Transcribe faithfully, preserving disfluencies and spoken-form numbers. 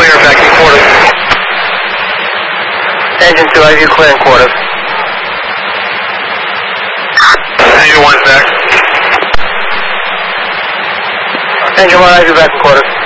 clear back in quarters. Engine two, I view clear in quarters. Engine one back. Engine one, I view back in quarters.